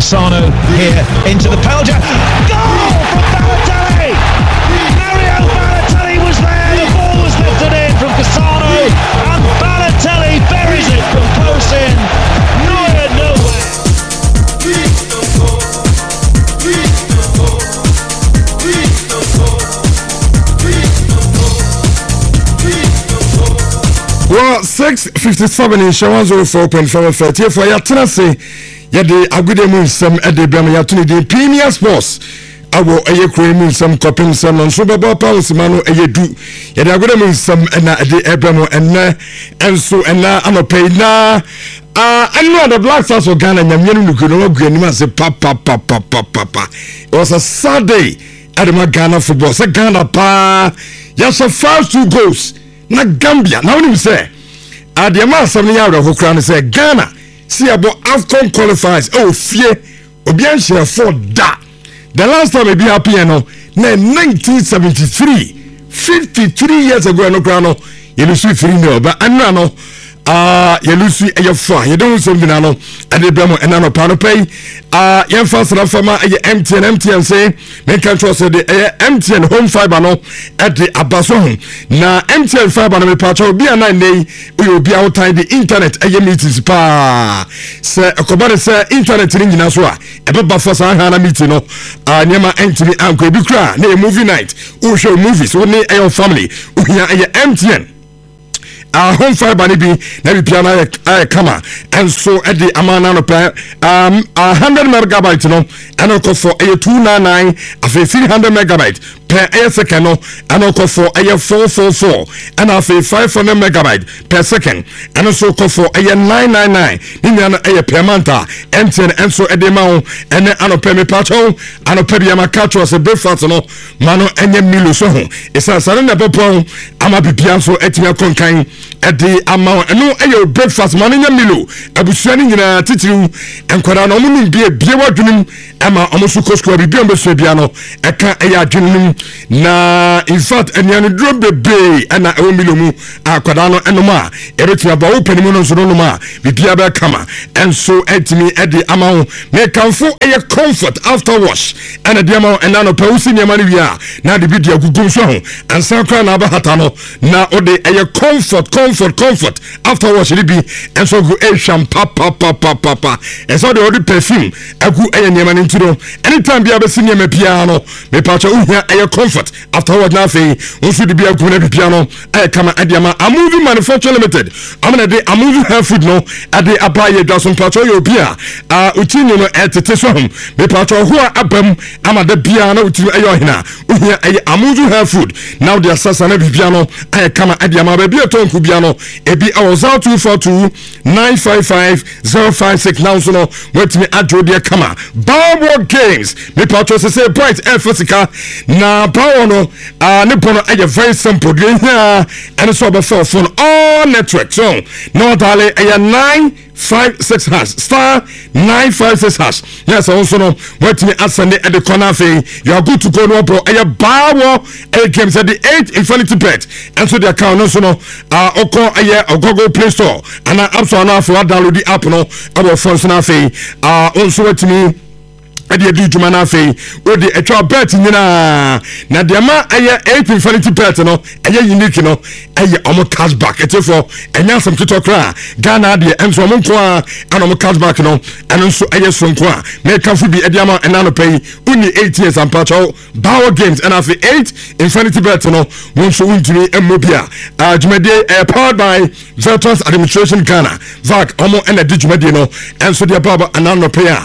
Cassano here into the penalty. Goal from Balotelli! Mario Balotelli was there, the ball was lifted in from Cassano, and Balotelli buries it from close in. Neuer nowhere. Well, 6:57 in Shawan 04.5 for your tenancy. Yadi Agudemu some at the Bramayatuni de Premier Sports. I will a cream some copying some on Super Bowl Mano a do. Yadi Agudemu some and the Abramo and so and now I'm a pay now. I know the Black Stars of Ghana and Yamunu could not agree and say papa. It was a sad day at the Ghana football. Say Ghana pa. Yes, the first 2 goals. Na Gambia now him say the amount some year of crown say Ghana see about AFCON qualifiers fie obian share for that the last time we be happy no 1973 53 years ago no crown no you lose 3-0 but no you lose you don't something no and the bremo and no pano pay yan fast na fama MTN say make control say the MTN home fiber no at the abaso na MTN fiber no me patch obi an nay we obi out time the internet meetings pa say akobare say internet ni nyina so a ebeba for san hana meeting no nyama entimi anko bi kra na movie night we show movies we ni family we here MTN home fiber ni bi na bi piano kama and so at the amana no 100 megabyte no and go for 299 afi 300 megabyte per second no and go for 444 and afi 500 megabyte per second and so go for 999 ni na per month MTN and so at the amount and ano per me pacho ano per bi amakacho se breakfast no mano enye milo so ho isa sare na popo ama bibia so etimia konkan at the amount no ayo breakfast man nya milo abusuani nyina titiru enkwara no mu bie wadwunum ama omusu kosko bibia mbesu bia no eka eya adwunum na in fact eniano dro bebe ana ewo milo mu akwada no enoma eretua ba open mu no so no ma bibia ba kama and so etimi at the amount me kanfo eye comfort after wash and the amount enano pa usi nyama ni bia na de bidia gugum so ho ansa kwa na ba hata no na ode eye comfort after wash it be and so go sham papa and so the perfume agu eye nyama ni ntiro anytime bia be sinya me pia no me pacha uhia eye comfort after wash na fe unsu de bia gu na pia no eye kama adiama Amuvi Manufacture Limited amana de Amuvi Health Food no ade abaye dwason pacha yo bia utinyo no etete so hom me pacha ho abam amada bia na utinyo eye ohina uhia eye Amuvi Health Food now the assassin na bia no eye kama adiama ba bia tonku bia no ebi awza 242 955 056 now so no wait me adro dia kama Babo Games me pacho say bright physical na power no ne bono eye very simple dey here and so be phone all network so no dale eye 956 hash star 956 hash yes also no wait me asande at the corner thing you are good to go no bro eye Babo Games at the 8 Infinity Bet and so the account no so no oko eye Google Play Store and app so na for download the app no our phones na fe also wait me ade adu juma na fe o de etwa bet nyina na de ma eye 8 Infinity Bet no eye unique no eye omo cashback etefo enya sam tutokra Ghana de enso omo nko a omo cashback no eno nso eye so nko a me kanfo bi ade ama ena no pay uni 8 years and pacho Bauer Games and afi 8 Infinity Bet no wonso untimi emobia jumade powered by Veterans Administration Ghana VAC omo ena de jumade no enso de baba ena no pay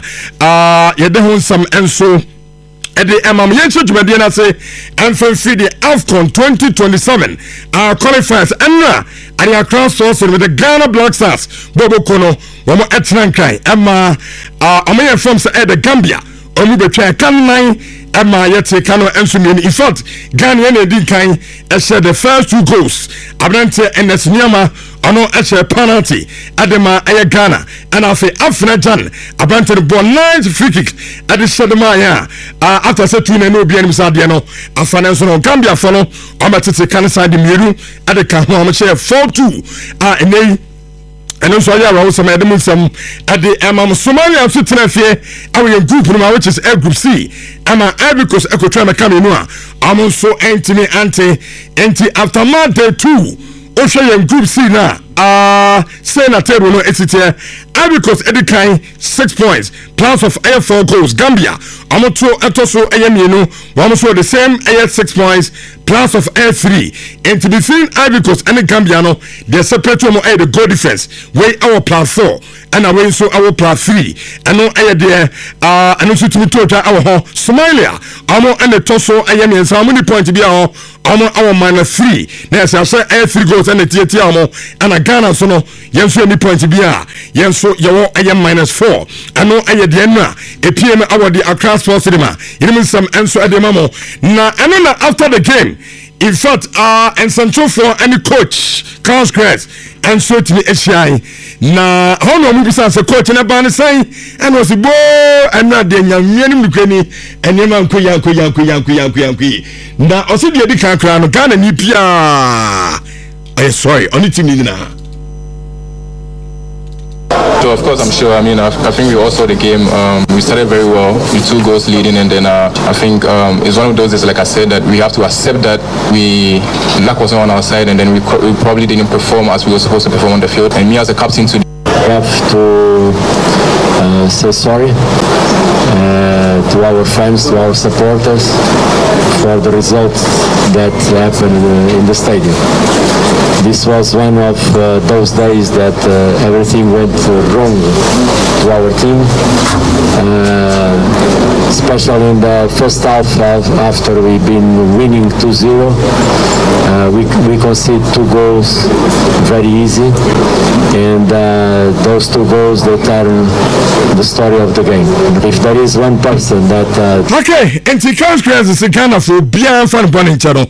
ye some and so at the yenso jumadi na say enfan free the AFCON 2027 qualifiers and the Accra Source with the Ghana Black Stars Bobo Kono womo etran kai ama omo from say the Gambia omo betwa kan nine ama yete kano enso mi in fact Ghana na di kan share the first 2 goals abrante enesniama ono a penalty adema aya Ghana and after Jan abante the ball 9 free kick at the Shadema ya after say 2 no bi anim sade no afana so no Gambia fo no o matete kan side miru at the kan ho am share 4-2 enei and also I was some Edmund some at the Somalia and Sutanafia, our group, which is A Group C. I'm an Abicus Echo Trama Caminoa. I'm also anti after Monday 2. Ocean Group C now. Say na table no etite. Abicus Edikan 6 points. Plans of air 4 goals. Gambia. Amoto etoso ayemienu. Wamoso the same air 6 points. Plans of air 3. And to be seen Abicus and Gambia no. They separate mo air the goal defense. Way our plan 4. And away so our plan 3. And no air there. And also to me total our Somalia. Amo and the toso ayemi. So how many points to be our -3. Now say air 3 goals and the TT amo and a Ghana so no yenso any point bi a yenso yewo aye -4 ano aye de na epiem award the Accra Sports Cinema yenim some enso adema mo na eno na after the game in fact and Sancho for any coach Carlos Crest and so to me ehia na hono mu bisa se coach na ban sai and was bo and na de nyamiem nukwani enema nkoyankoyankoyankoyankoyankoyi na osi de di kan kra no Ghana ni pia sorry only team in now. So of course I'm sure. I mean I think we all saw the game. We started very well with 2 goals leading, and then I think it's one of those days, like I said, that we have to accept that luck wasn't on our side, and then we probably didn't perform as we were supposed to perform on the field. And me as a captain today, I have to say sorry to our fans, to our supporters for the results that happened in the stadium. This was one of those days that everything went wrong to our team, especially in the first half after we've been winning 2-0. We conceded 2 goals very easy, and those 2 goals that are the story of the game. If there is one person that okay, and the consequences is kind of beyond fun bunny channel.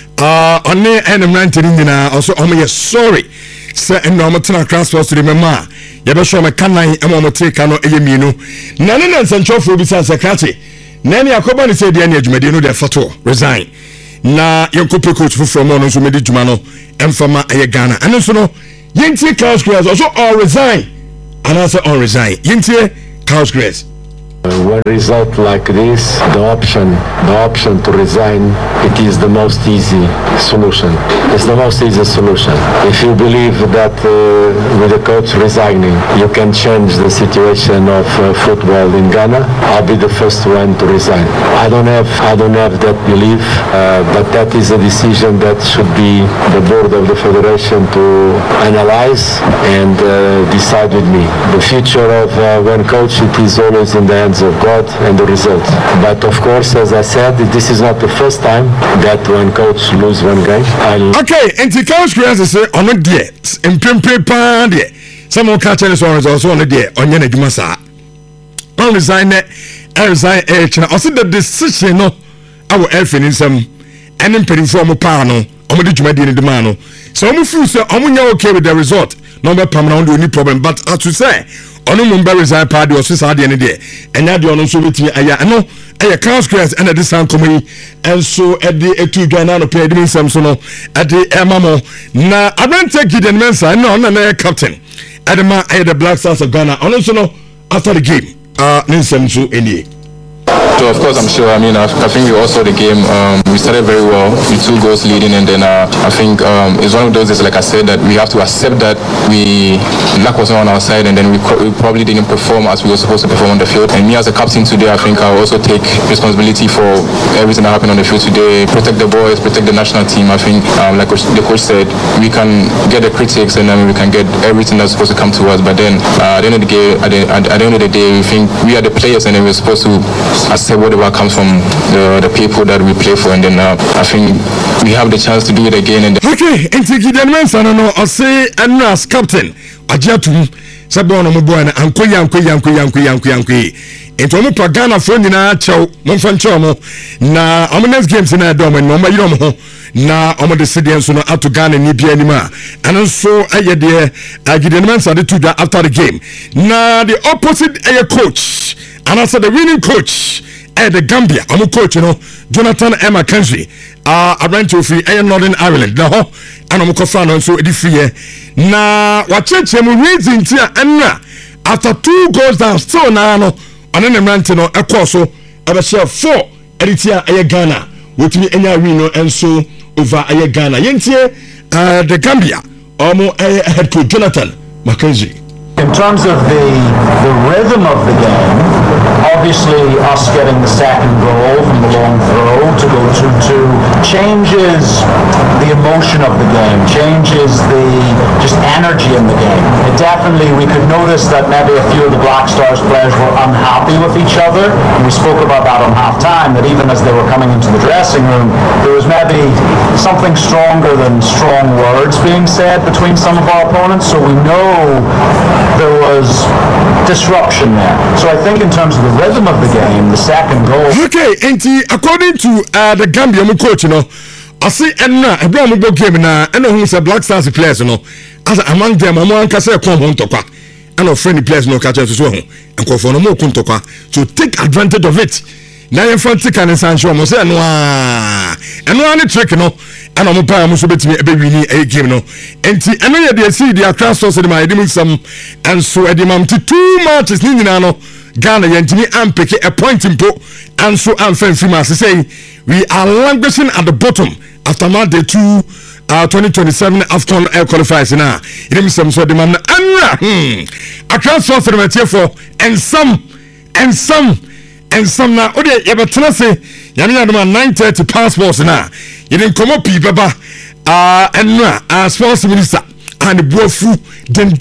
On the end of 19 also sorry. Say and no matter transport to remember. You show me can I am take no eyeminu. Nana Sancho for bisa secretary. Nani Akobani said the energy medino de photo resign. Na Yankope coach from on so medi jumano emfama Ghana. And also no Yinti Carlos Grace also all resign. And also all resign. Yinti Carlos Grace. One result like this, the option to resign, it is the most easy solution. It's the most easy solution. If you believe that with the coach resigning, you can change the situation of football in Ghana, I'll be the first one to resign. I don't have that belief, but that is a decision that should be the board of the federation to analyze and decide with me. The future of one coach, it is always in the hands of God and the result. But of course, as I said, this is not the first time that one coach lose one game. Okay, and the coach creates say on a day, in Pimpe Pande. Some of Catchers are also on a day on Yana Jumasa. On resign that, I resign and also the decision no our elfin in some and in penny form of pano, on the Jumadi in the mano. So I'm okay with the result. No permanent any problem, but as to say, ono mumba resign party or so any day and ya do ono so betimi aya no aya Carlos and the san komi and so at the etu Ghana no pay dem sam so no at the emamo na Abrante Gideon Mensah no na captain adema aya the Black Stars of Ghana ono so no after the game nsam so any. So of course I'm sure. I mean I think we all saw the game. We started very well with 2 goals leading, and then I think it's one of those days, like I said, that we have to accept that luck wasn't on our side, and then we probably didn't perform as we were supposed to perform on the field. And me as a captain today, I think I'll also take responsibility for everything that happened on the field today. Protect the boys, protect the national team. I think like the coach said, we can get the critics and then we can get everything that's supposed to come to us. But then at the end of the day, at the end of the day, we think we are the players, and then we're supposed to accept whatever comes from the people that we play for, and then I think we have the chance to do it again. And okay, and take Gideon Mensah no I say and as captain ajatum sabono mo boy na ankoya ento mo pagana for nyina chew mo fancho mo na next games na do mo ma yiro mo na omo de cedien so no ato Ghana ni bia anima and so aye de Gideon Mensah de to after the game na the opposite coach and also the winning coach the Gambia ɔmo coach no Jonathan Emma Kensley abrante ofiri Northern Ireland na ho ana ɔmo kɔfa no nso edi free na wakyerɛkyerɛ mu reason ti a after 2 goals down still na no ɔne ne mrante no ɛkɔɔ so ɛbɛhyɛ 4 ɛde a ɛyɛ Ghana wotumi enya win no nso over ɛyɛ Ghana yentie the Gambia ɔmo head coach Jonathan Mackenzie. In terms of the rhythm of the game, obviously us getting the second goal from the long throw to go 2-2 changes the emotion of the game, changes the just energy in the game. It definitely, we could notice that maybe a few of the Black Stars players were unhappy with each other. And we spoke about that on half-time, that even as they were coming into the dressing room, there was maybe something stronger than strong words being said between some of our opponents. So we know there was disruption there. So I think in terms of the rhythm of the game, the second goal. Okay, and according to the Gambia coach, you know, I see enna ebra mo go game na enna hu say Black Stars players no as among them mo anka say come hon tokwa and friendly players no catch so ho enkofo no mo kun tokwa so take advantage of it. Na yen fanti kan sancho mo say no any trick no ana mo pa mo so betimi ebe wini e game no enti eno ye de see the Accra Stars de my edim some and so edimam 2 matches ni nyina no Ghana yentimi ampeke a point impo and so amfen fima say we are languishing at the bottom after match day 2 2027 AFCON qualifiers na edim some so dem na Accra Stars de metie for and some na ode ye betena se yame ya 9:30 passports na you didn't come up baba and sports minister and bofu den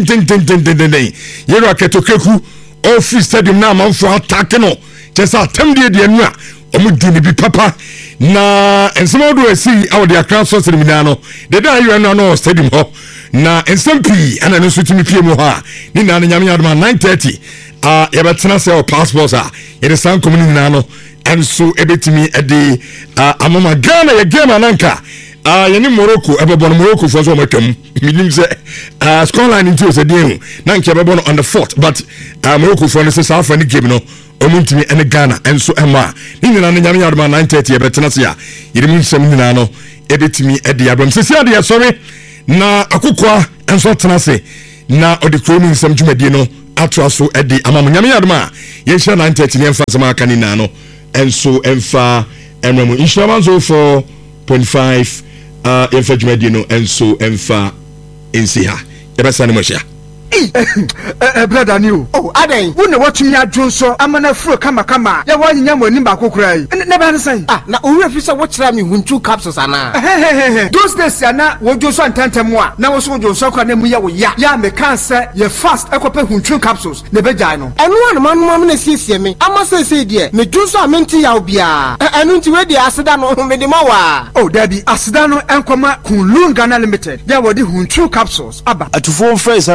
yero aketokeku office stadium na manfo attack no just atem de anu a omudini bi papa na ensemo do esi out the Accra Sports Terminal no de da you no stadium ho na ensempi ana no sutimi pie mu ha ni na nyame ya 9:30 ye betena se o passports it is some community na no and so ebetimi ede amama Ghana ye game ananka yeni Morocco ebebon Morocco for so matam minim se scoreline into se dey na nke ebebon on the 4th but Morocco for the South African game no omuntimi ene Ghana and so ema ni nyina na nyame yadoma 9:30 ebetena se ya yedimi nsem nyina no ebetimi ede abram se se ade sorry na akokwa enso tena se na ode kromu nsem dwumadi no atwa so ede amama nyame yadoma ye hia 9:30 ne mfa sama aka ni na no enso emfa emremu insurance 4.5 emfa dwumadi no enso emfa ensiha yebesa ne mohia brother new adan wo ne watumi adwo so amana furo kama ya wo nyanya mo nim ba kokura yi ne ba nsan na owura fi so wo kira me huntu capsules ana those days ana wo jo so antantem a na wo so jo so kwa na mu ya wo ya me cancer ye fast ekope huntu capsules ne bejai no enu anu manu na siesie me ama sese de me jo so amenti ya obia enu nti we de aseda no me de mawa dabi aseda no enkoma Kunlun Ghana Limited ya wo de huntu capsules aba atufo friends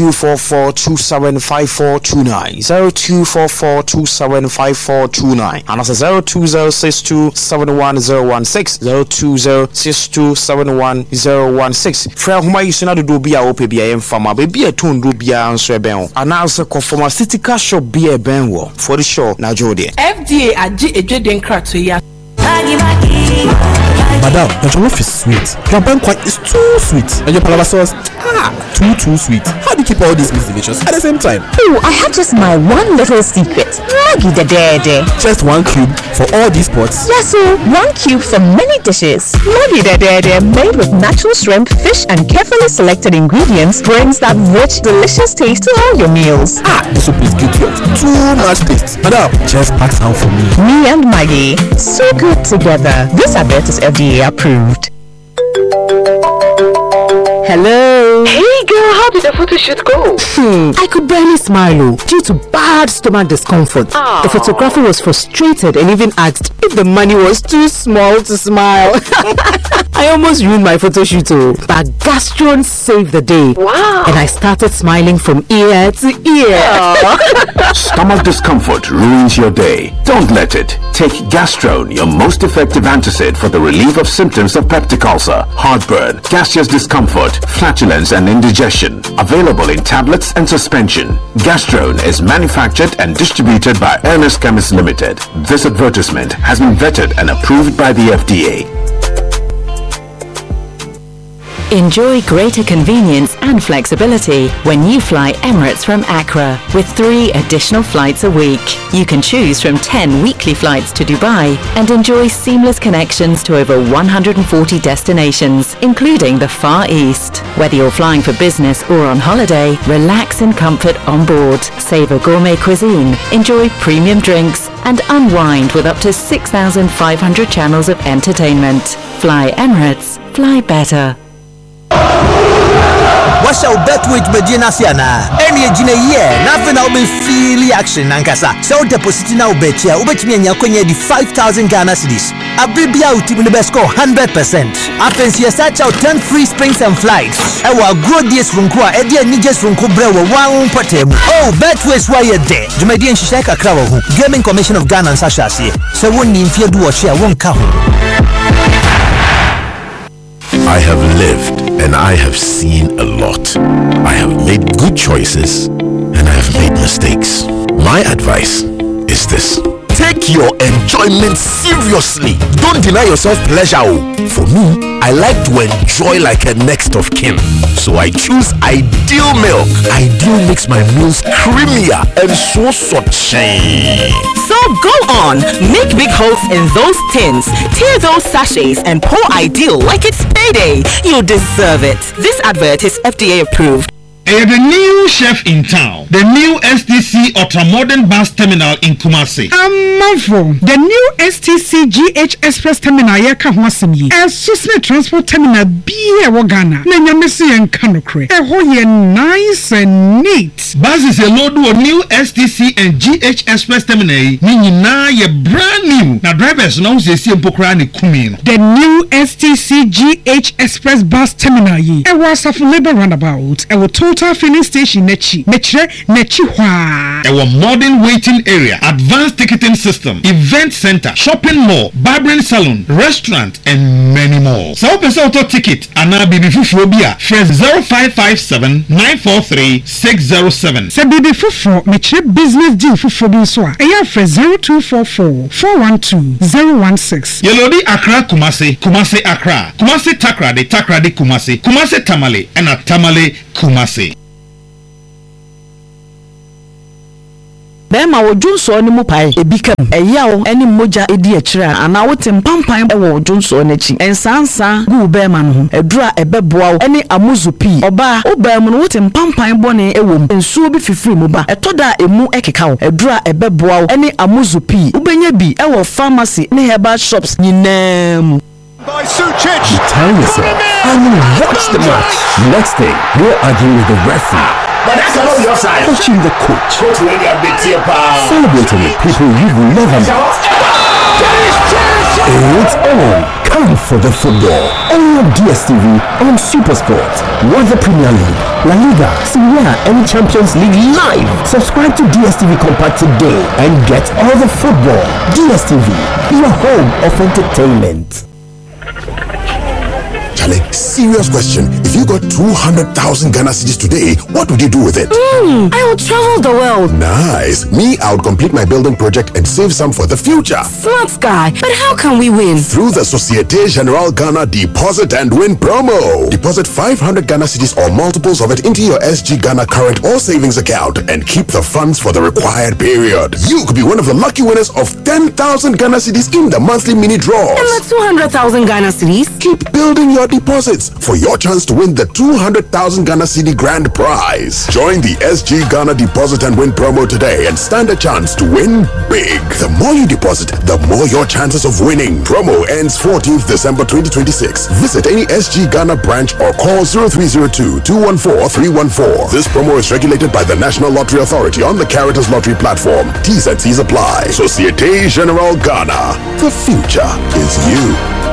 0244275429 0244275429 and that's 0206271016 0206271016 fra homa yisuna do bia ope bia emfama be bia ton do bia anso eben announce pharmaceutical shop bia ben wo for the show na jode FDA agi ejweden krato ya Madam, your jollof is sweet. Your banquet is too sweet. And your palava sauce, too sweet. How do you keep all these meals delicious at the same time? Oh, I have just my one little secret. Maggi the Dede. Just 1 cube for all these pots? Yes, sir. 1 cube for many dishes. Maggi the Dede, made with natural shrimp, fish, and carefully selected ingredients, brings that rich, delicious taste to all your meals. The soup is good. Too much taste. Madam, just pack some for me. Me and Maggi, so good together. This advert is FDA approved. Hello. Hey girl, how did the photo shoot go? I could barely smile due to bad stomach discomfort. The photographer was frustrated and even asked if the money was too small to smile. I almost ruined my photo shoot, but Gastron saved the day. Wow. And I started smiling from ear to ear. Stomach discomfort ruins your day. Don't let it. Take Gastron, your most effective antacid for the relief of symptoms of peptic ulcer, heartburn, gaseous discomfort, flatulence, and indigestion. Available in tablets and suspension. Gastron is manufactured and distributed by Ernest Chemist Limited. This advertisement has been vetted and approved by the FDA. Enjoy greater convenience and flexibility when you fly Emirates from Accra with 3 additional flights a week. You can choose from 10 weekly flights to Dubai and enjoy seamless connections to over 140 destinations, including the Far East. Whether you're flying for business or on holiday, relax in comfort on board, savor gourmet cuisine, enjoy premium drinks, and unwind with up to 6,500 channels of entertainment. Fly Emirates, fly better. What's our bet with Medina Siana? Any engineer, nothing I'll be freely action Nankasa. So deposit now bet here, ubet me and Yakonya the 5,000 Ghana cedis. A baby out in the best score 100%. After you search out 10 free springs and flights. I will grow this from Kwa, Eddie and Nijas from Cobra 1 patem. Oh, bet was why you're there. Jumadian Shaka Crow, Gaming Commission of Ghana and Sasha. So one name fear do a share won't count. I have lived and I have seen a lot. I have made good choices and I have made mistakes. My advice is this: take your enjoyment seriously. Don't deny yourself pleasure. For me, I like to enjoy like a next of kin. So I choose Ideal Milk. Ideal makes my meals creamier and so sachet. So go on, make big holes in those tins, tear those sachets, and pour Ideal like it's payday. You deserve it. This advert is FDA approved. The new chef in town, the new STC Ultra-Modern Bus Terminal in Kumasi. The new STC GH Express Terminal yaka hwasemi. Susme Transport Terminal biye wagana. Nenya mesi en kanokre. Hoye nice and neat. Buses a load of new STC and GH Express Terminal. Nini na ye brand new. Na drivers now se si empokra ni kumin. The new STC GH Express Bus Terminal ye. Was of labor roundabout. Total filling station nechi hwa. Our modern waiting area, advanced ticketing system, event center, shopping mall, barbering salon, restaurant, and many more. So person auto ticket and now BB Fufobia fresh 0557 943 607. Se BB Fufu meche business deal Fufobi so a ya fresh 0244 412 016. Yelodi Accra Kumasi, Kumasi Accra, Kumasi Takrade, Takrade Kumasi, Kumasi Tamale, and a Tamale Kumasi. Bema wo Junso ni mu pai ebikam eyawo eni moja edi akira ana wote mpampan wo Junso n'echi ensansa gu bema no edura ebeboa wo eni amuzupi oba obam no wote mpampan bone ewom ensuo bi fifiri mu ba etoda emu ekeka wo edura ebeboa wo eni amuzupi ubenya bi ewo pharmacy ne herbal shops nyinam. By Sucic. Time yourself and watch the match. Next thing, you're arguing with the referee. But that's not your side. Coaching the coach. Coach will be a big tear power. Celebrating with people you've never met. It's on. Come for the football. On DSTV, on Supersport. Watch the Premier League, La Liga, Serie A, and Champions League live. Subscribe to DSTV Compact today and get all the football. DSTV, your home of entertainment. Serious question. If you got 200,000 Ghana cedis today, what would you do with it? I would travel the world. Nice. Me, I would complete my building project and save some for the future. Smart guy. But how can we win? Through the Societe Generale Ghana Deposit and Win promo. Deposit 500 Ghana cedis or multiples of it into your SG Ghana current or savings account and keep the funds for the required period. You could be one of the lucky winners of 10,000 Ghana cedis in the monthly mini draws. And the 200,000 Ghana cedis? Keep building your deposits for your chance to win the 200,000 Ghana cedi grand prize. Join the SG Ghana Deposit and Win promo today and stand a chance to win big. The more you deposit, the more your chances of winning. Promo ends 14th December 2026. Visit any SG Ghana branch or call 0302-214-314. This promo is regulated by the National Lottery Authority on the Caritas Lottery platform. T's and C's apply. Societe Generale Ghana. The future is you.